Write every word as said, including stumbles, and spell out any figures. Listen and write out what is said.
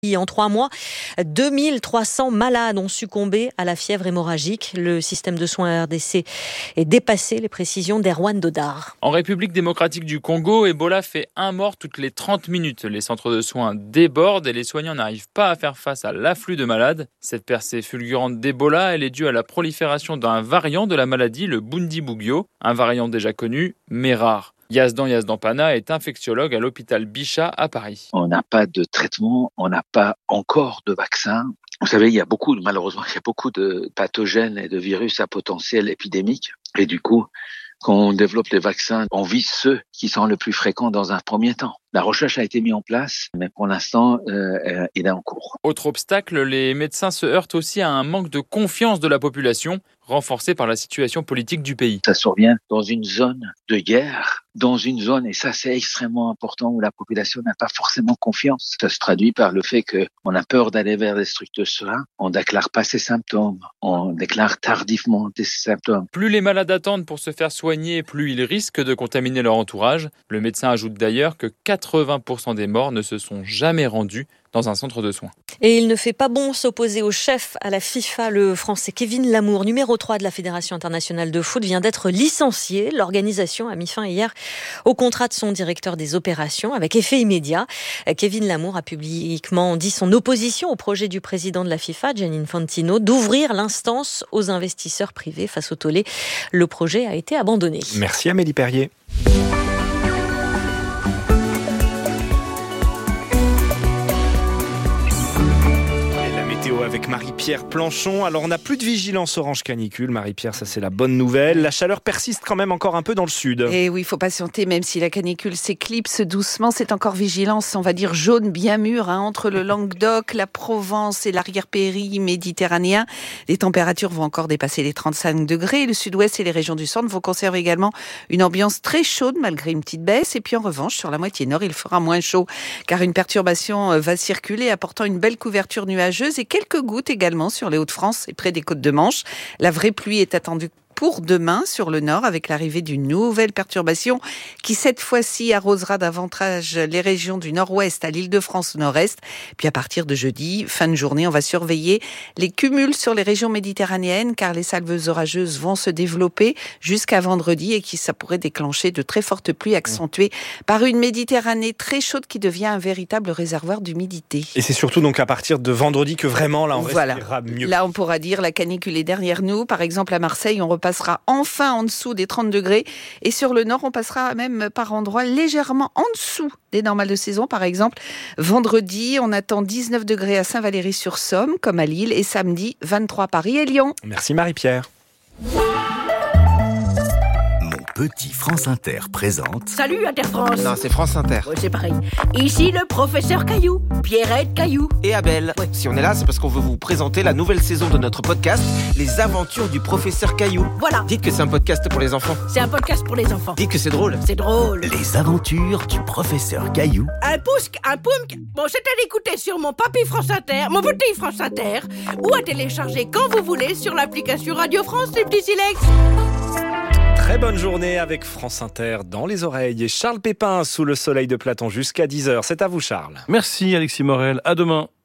En trois mois, deux mille trois cents malades ont succombé à la fièvre hémorragique. Le système de soins R D C est dépassé. Les précisions d'Erwan Dodard. En République démocratique du Congo, Ebola fait un mort toutes les trente minutes. Les centres de soins débordent et les soignants n'arrivent pas à faire face à l'afflux de malades. Cette percée fulgurante d'Ebola, elle est due à la prolifération d'un variant de la maladie, le Bundibugyo, un variant déjà connu, mais rare. Yazdan Yazdan-Pana est infectiologue à l'hôpital Bichat à Paris. On n'a pas de traitement, on n'a pas encore de vaccin. Vous savez, il y a beaucoup, malheureusement, il y a beaucoup de pathogènes et de virus à potentiel épidémique. Et du coup, quand on développe les vaccins, on vise ceux qui sont le plus fréquents dans un premier temps. La recherche a été mise en place, mais pour l'instant, euh, il est en cours. Autre obstacle, les médecins se heurtent aussi à un manque de confiance de la population, renforcé par la situation politique du pays. Ça survient dans une zone de guerre, dans une zone, et ça c'est extrêmement important, où la population n'a pas forcément confiance. Ça se traduit par le fait qu'on a peur d'aller vers des structures de soins, on ne déclare pas ses symptômes, on déclare tardivement ses symptômes. Plus les malades attendent pour se faire soigner, plus ils risquent de contaminer leur entourage. Le médecin ajoute d'ailleurs que quatre-vingts pour cent des morts ne se sont jamais rendus dans un centre de soins. Et il ne fait pas bon s'opposer au chef à la FIFA. Le Français Kevin Lamour, numéro trois de la Fédération internationale de foot, vient d'être licencié. L'organisation a mis fin hier au contrat de son directeur des opérations avec effet immédiat. Kevin Lamour a publiquement dit son opposition au projet du président de la FIFA, Gianni Infantino, d'ouvrir l'instance aux investisseurs privés face au tollé. Le projet a été abandonné. Merci Amélie Perrier. Avec Marie-Pierre Planchon. Alors on n'a plus de vigilance orange canicule, Marie-Pierre, ça c'est la bonne nouvelle. La chaleur persiste quand même encore un peu dans le sud. Et oui, il faut patienter, même si la canicule s'éclipse doucement, c'est encore vigilance, on va dire jaune bien mûre, hein, entre le Languedoc, la Provence et l'arrière-pays méditerranéen. Les températures vont encore dépasser les trente-cinq degrés. Le sud-ouest et les régions du centre vont conserver également une ambiance très chaude malgré une petite baisse. Et puis en revanche, sur la moitié nord, il fera moins chaud car une perturbation va circuler apportant une belle couverture nuageuse et quelques gouttes également sur les Hauts-de-France et près des côtes de Manche. La vraie pluie est attendue pour demain sur le nord avec l'arrivée d'une nouvelle perturbation qui cette fois-ci arrosera davantage les régions du nord-ouest à l'Île-de-France au nord-est. Puis à partir de jeudi, fin de journée, on va surveiller les cumuls sur les régions méditerranéennes car les salves orageuses vont se développer jusqu'à vendredi et qui ça pourrait déclencher de très fortes pluies accentuées par une Méditerranée très chaude qui devient un véritable réservoir d'humidité. Et c'est surtout donc à partir de vendredi que vraiment là on voilà. respirera mieux. Là on pourra dire la canicule est derrière nous. Par exemple à Marseille, on repasse passera enfin en dessous des trente degrés et sur le nord on passera même par endroits légèrement en dessous des normales de saison. Par exemple vendredi on attend dix-neuf degrés à Saint-Valery-sur-Somme comme à Lille et samedi vingt-trois à Paris et Lyon. Merci Marie-Pierre. Petit France Inter présente... Salut Inter France. Non, c'est France Inter. Ouais, c'est pareil. Ici le professeur Caillou, Pierrette Caillou. Et Abel. Ouais. Si on est là, c'est parce qu'on veut vous présenter la nouvelle saison de notre podcast, Les Aventures du professeur Caillou. Voilà. Dites que c'est un podcast pour les enfants. C'est un podcast pour les enfants. Dites que c'est drôle. C'est drôle. Les Aventures du professeur Caillou. Un pousque, un poumque. Bon, c'est à l'écouter sur mon papy France Inter, mon petit France Inter, ou à télécharger quand vous voulez sur l'application Radio France, les petits silex. Très bonne journée avec France Inter dans les oreilles et Charles Pépin sous le soleil de Platon jusqu'à dix heures. C'est à vous Charles. Merci Alexis Morel, à demain.